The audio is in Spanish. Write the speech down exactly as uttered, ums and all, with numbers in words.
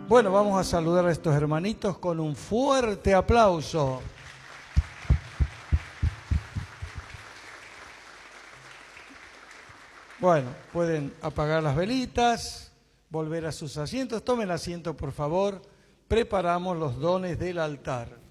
Bueno, vamos a saludar a estos hermanitos con un fuerte aplauso. Bueno, pueden apagar las velitas, volver a sus asientos. Tomen asiento, por favor. Preparamos los dones del altar.